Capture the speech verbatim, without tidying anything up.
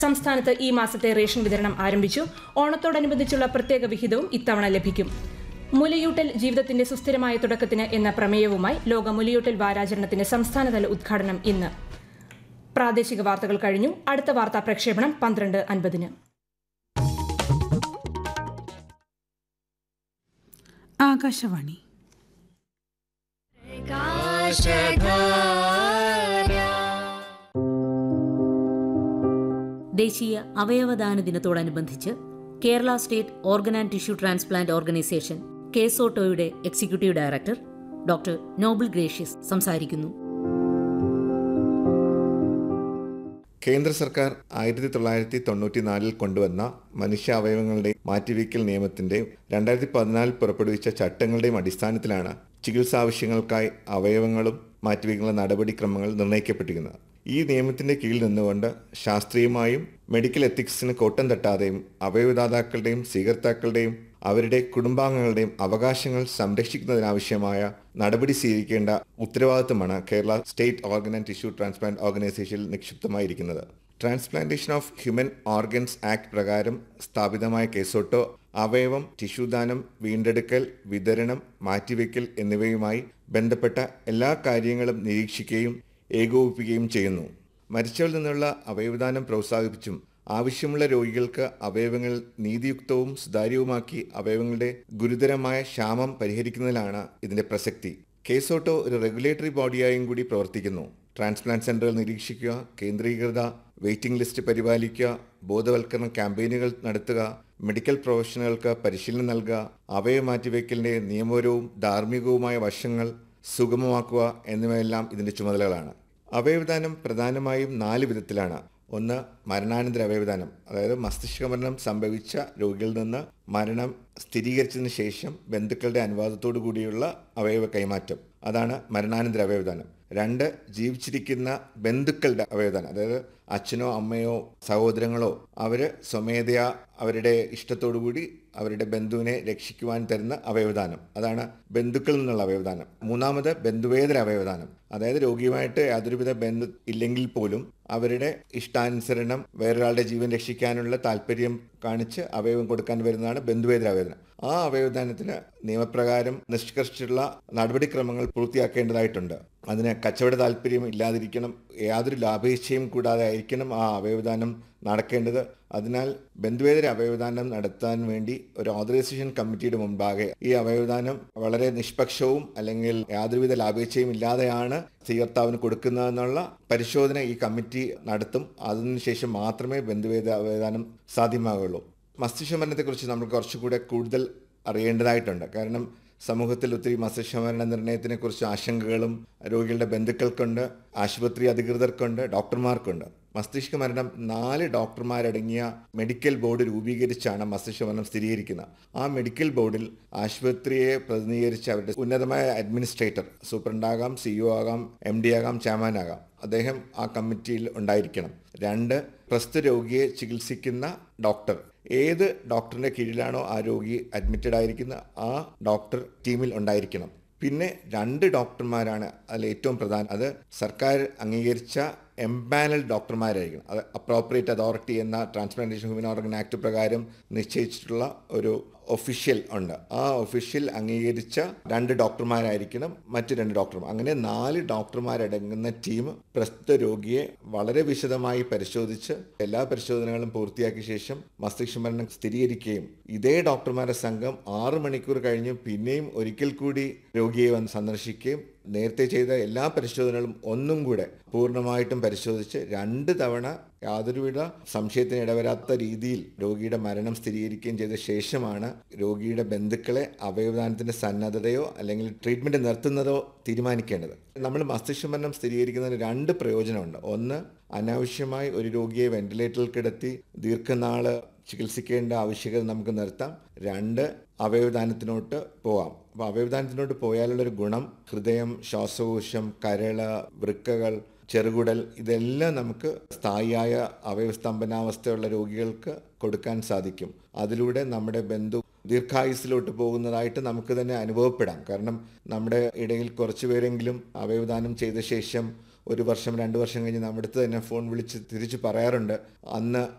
സംസ്ഥാനത്ത് ഈ മാസത്തെ റേഷൻ വിതരണം ആരംഭിച്ചു. ഓണത്തോടനുബന്ധിച്ചുള്ള പ്രത്യേക വിഹിതവും ഇത്തവണ ലഭിക്കും. മുലയൂട്ടൽ ജീവിതത്തിന്റെ സുസ്ഥിരമായ തുടക്കത്തിന് എന്ന പ്രമേയവുമായി ലോക മുലയൂട്ടൽ വാരാചരണത്തിന്റെ സംസ്ഥാനതല ഉദ്ഘാടനം ഇന്ന്. പ്രാദേശിക വാർത്തകൾ കഴിഞ്ഞു. അടുത്ത വാർത്താ പ്രക്ഷേപണം പന്ത്രണ്ട് അൻപതിന്. ആകാശവാണി. ദേശീയ അവയവദാന ദിനത്തോടനുബന്ധിച്ച് Kerala state organ and tissue transplant organisation കേസോട്ടോയുടെ executive director doctor Noble gracious സംസാരിക്കുന്നു. കേന്ദ്ര സർക്കാർ ആയിരത്തി തൊള്ളായിരത്തി തൊണ്ണൂറ്റിനാലിൽ കൊണ്ടുവന്ന മനുഷ്യാവയവങ്ങളുടെയും മാറ്റിവയ്ക്കൽ നിയമത്തിന്റെയും രണ്ടായിരത്തി പതിനാലിൽ പുറപ്പെടുവിച്ച ചട്ടങ്ങളുടെയും അടിസ്ഥാനത്തിലാണ് ചികിത്സാവശ്യങ്ങൾക്കായി അവയവങ്ങളും മാറ്റിവയ്ക്കുന്ന നടപടിക്രമങ്ങൾ നിർണ്ണയിക്കപ്പെട്ടിരിക്കുന്നത്. ഈ നിയമത്തിന്റെ കീഴിൽ നിന്നുകൊണ്ട് ശാസ്ത്രീയമായും മെഡിക്കൽ എത്തിക്സിന് കോട്ടം തട്ടാതെയും അവയവദാതാക്കളുടെയും സ്വീകർത്താക്കളുടെയും അവരുടെ കുടുംബാംഗങ്ങളുടെയും അവകാശങ്ങൾ സംരക്ഷിക്കുന്നതിനാവശ്യമായ നടപടി സ്വീകരിക്കേണ്ട ഉത്തരവാദിത്തമാണ് Kerala state organ and tissue transplant ഓർഗനൈസേഷനിൽ നിക്ഷിപ്തമായിരിക്കുന്നത്. Transplantation of human organs act പ്രകാരം സ്ഥാപിതമായ കേസോട്ടോ അവയവം, ടിഷ്യൂദാനം, വീണ്ടെടുക്കൽ, വിതരണം, മാറ്റിവെക്കൽ എന്നിവയുമായി ബന്ധപ്പെട്ട എല്ലാ കാര്യങ്ങളും നിരീക്ഷിക്കുകയും ഏകോപിപ്പിക്കുകയും ചെയ്യുന്നു. മരിച്ചവരിൽ നിന്നുള്ള അവയവദാനം പ്രോത്സാഹിപ്പിച്ചും ആവശ്യമുള്ള രോഗികൾക്ക് അവയവങ്ങൾ നീതിയുക്തവും സുതാര്യവുമാക്കി അവയവങ്ങളുടെ ഗുരുതരമായ ക്ഷാമം പരിഹരിക്കുന്നതിലാണ് ഇതിന്റെ പ്രസക്തി. കേസോട്ടോ ഒരു റെഗുലേറ്ററി ബോഡിയായും കൂടി പ്രവർത്തിക്കുന്നു. ട്രാൻസ്പ്ലാന്റ് സെന്ററുകൾ നിരീക്ഷിക്കുക, കേന്ദ്രീകൃത വെയിറ്റിംഗ് ലിസ്റ്റ് പരിപാലിക്കുക, ബോധവൽക്കരണ ക്യാമ്പയിനുകൾ നടത്തുക, മെഡിക്കൽ പ്രൊഫഷണലുകൾക്ക് പരിശീലനം നൽകുക, അവയവ മാറ്റിവെക്കലിന്റെ നിയമപരവും ധാർമ്മികവുമായ വശങ്ങൾ സുഗമമാക്കുക എന്നിവയെല്ലാം ഇതിന്റെ ചുമതലകളാണ്. അവയവദാനം പ്രധാനമായും നാല് വിധത്തിലാണ്. ഒന്ന്, മരണാനന്തര അവയവദാനം, അതായത് മസ്തിഷ്ക മരണം സംഭവിച്ച രോഗികളിൽ നിന്ന് മരണം സ്ഥിരീകരിച്ചതിന് ശേഷം ബന്ധുക്കളുടെ അനുവാദത്തോടു കൂടിയുള്ള അവയവ കൈമാറ്റം, അതാണ് മരണാനന്തര അവയവദാനം. രണ്ട്, ജീവിച്ചിരിക്കുന്ന ബന്ധുക്കളുടെ അവയവദാനം, അതായത് അച്ഛനോ അമ്മയോ സഹോദരങ്ങളോ അവർ സ്വമേധയാ അവരുടെ ഇഷ്ടത്തോടു കൂടി അവരുടെ ബന്ധുവിനെ രക്ഷിക്കുവാൻ തരുന്ന അവയവദാനം, അതാണ് ബന്ധുക്കളിൽ നിന്നുള്ള അവയവദാനം. മൂന്നാമത്, ബന്ധുവേതര അവയവദാനം, അതായത് രോഗിയുമായിട്ട് യാതൊരുവിധ ബന്ധം ഇല്ലെങ്കിൽ പോലും അവരുടെ ഇഷ്ടാനുസരണം വേറൊരാളുടെ ജീവൻ രക്ഷിക്കാനുള്ള താല്പര്യം കാണിച്ച് അവയവം കൊടുക്കാൻ വരുന്നതാണ് ബന്ധുവേതര അവയവദാനം. ആ അവയവദാനത്തിന് നിയമപ്രകാരം നിഷ്കർഷിച്ചുള്ള നടപടിക്രമങ്ങൾ പൂർത്തിയാക്കേണ്ടതായിട്ടുണ്ട്. അതിന് കച്ചവട താല്പര്യം ഇല്ലാതിരിക്കണം, യാതൊരു ലാഭേച്ഛയും കൂടാതെ ആയിരിക്കണം ആ അവയവദാനം നടക്കേണ്ടത്. അതിനാൽ ബന്ധുവേതര അവയവദാനം നടത്താൻ വേണ്ടി ഒരു ഓതറൈസേഷൻ കമ്മിറ്റിയുടെ മുൻപാകെ ഈ അവയവദാനം വളരെ നിഷ്പക്ഷവും അല്ലെങ്കിൽ യാതൊരുവിധ ലാഭേച്ഛയും ഇല്ലാതെയാണ് സ്വീകർത്താവിന് കൊടുക്കുന്നതെന്നുള്ള പരിശോധന ഈ കമ്മിറ്റി നടത്തും. അതിനുശേഷം മാത്രമേ ബന്ധുവേതര അവയവദാനം സാധ്യമാകുള്ളൂ. മസ്തിഷ്ക മരണത്തെക്കുറിച്ച് നമ്മൾ കുറച്ചുകൂടെ കൂടുതൽ അറിയേണ്ടതായിട്ടുണ്ട്. കാരണം സമൂഹത്തിൽ ഒത്തിരി മസ്തിഷ്ക മരണ നിർണയത്തിനെ കുറിച്ച് ആശങ്കകളും രോഗികളുടെ ബന്ധുക്കൾക്കുണ്ട്, ആശുപത്രി അധികൃതർക്കുണ്ട്, ഡോക്ടർമാർക്കുണ്ട്. മസ്തിഷ്ക മരണം നാല് ഡോക്ടർമാരടങ്ങിയ മെഡിക്കൽ ബോർഡ് രൂപീകരിച്ചാണ് മസ്തിഷ്ക മരണം സ്ഥിരീകരിക്കുന്നത്. ആ മെഡിക്കൽ ബോർഡിൽ ആശുപത്രിയെ പ്രതിനിധീകരിച്ച് അവരുടെ ഉന്നതമായ അഡ്മിനിസ്ട്രേറ്റർ, സൂപ്രണ്ടാകാം, സിഇഒ ആകാം, എം ഡി ആകാം, ചെയർമാൻ ആകാം, അദ്ദേഹം ആ കമ്മിറ്റിയിൽ ഉണ്ടായിരിക്കണം. രണ്ട്, പ്രസ്തുത രോഗിയെ ചികിത്സിക്കുന്ന ഡോക്ടർ, ഏത് ഡോക്ടറിന്റെ കീഴിലാണോ ആ രോഗി അഡ്മിറ്റഡ് ആയിരിക്കുന്ന ആ ഡോക്ടർ ടീമിൽ ഉണ്ടായിരിക്കണം. പിന്നെ രണ്ട് ഡോക്ടർമാരാണ് അതിൽ ഏറ്റവും പ്രധാനം, അത് സർക്കാർ അംഗീകരിച്ച എംപാനൽ ഡോക്ടർമാരായിരിക്കണം. അത് അപ്രോപ്രിയേറ്റ് അതോറിറ്റി എന്ന ട്രാൻസ്പ്ലാന്റേഷൻ ഹ്യൂമൻ ഓർഗൻ ആക്ട് പ്രകാരം നിശ്ചയിച്ചിട്ടുള്ള ഒരു ഒഫീഷ്യൽ ഉണ്ട്. ആ ഒഫീഷ്യൽ അംഗീകരിച്ച രണ്ട് ഡോക്ടർമാരായിരിക്കണം മറ്റു രണ്ട് ഡോക്ടർമാർ. അങ്ങനെ നാല് ഡോക്ടർമാരടങ്ങുന്ന ടീം പ്രസ്തുത രോഗിയെ വളരെ വിശദമായി പരിശോധിച്ച് എല്ലാ പരിശോധനകളും പൂർത്തിയാക്കിയ ശേഷം മസ്തിഷ്ക മരണം സ്ഥിരീകരിക്കുകയും ഇതേ ഡോക്ടർമാരുടെ സംഘം ആറ് മണിക്കൂർ കഴിഞ്ഞ് പിന്നെയും ഒരിക്കൽ കൂടി രോഗിയെ വന്ന് സന്ദർശിക്കുകയും നേരത്തെ ചെയ്ത എല്ലാ പരിശോധനകളും ഒന്നും കൂടെ പൂർണ്ണമായിട്ടും പരിശോധിച്ച് രണ്ട് തവണ യാതൊരുവിധ സംശയത്തിന് ഇടവരാത്ത രീതിയിൽ രോഗിയുടെ മരണം സ്ഥിരീകരിക്കുകയും ചെയ്ത ശേഷമാണ് രോഗിയുടെ ബന്ധുക്കളെ അവയവദാനത്തിന്റെ സന്നദ്ധതയോ അല്ലെങ്കിൽ ട്രീറ്റ്മെന്റ് നിർത്തുന്നതോ തീരുമാനിക്കേണ്ടത്. നമ്മൾ മസ്തിഷ്ക മരണം സ്ഥിരീകരിക്കുന്നതിന് രണ്ട് പ്രയോജനമുണ്ട്. ഒന്ന്, അനാവശ്യമായി ഒരു രോഗിയെ വെന്റിലേറ്ററിൽ കിടത്തി ദീർഘനാള് ചികിത്സിക്കേണ്ട ആവശ്യകത നമുക്ക് നിർത്താം. രണ്ട്, അവയവദാനത്തിനോട്ട് പോവാം. അപ്പോൾ അവയവദാനത്തിനോട്ട് പോയാലുള്ളൊരു ഗുണം, ഹൃദയം, ശ്വാസകോശം, കരള്, വൃക്കകൾ, ചെറുകുടൽ, ഇതെല്ലാം നമുക്ക് സ്ഥായിയായ അവയവസ്തംഭനാവസ്ഥയുള്ള രോഗികൾക്ക് കൊടുക്കാൻ സാധിക്കും. അതിലൂടെ നമ്മുടെ ബന്ധു ദീർഘായുസിലോട്ട് പോകുന്നതായിട്ട് നമുക്ക് തന്നെ അനുഭവപ്പെടാം. കാരണം നമ്മുടെ ഇടയിൽ കുറച്ചു പേരെങ്കിലും അവയവദാനം ചെയ്ത ശേഷം ഒരു വർഷം രണ്ട് വർഷം കഴിഞ്ഞ് നമ്മുടെ അടുത്ത് തന്നെ ഫോൺ വിളിച്ച് തിരിച്ച് പറയാറുണ്ട്, അന്ന്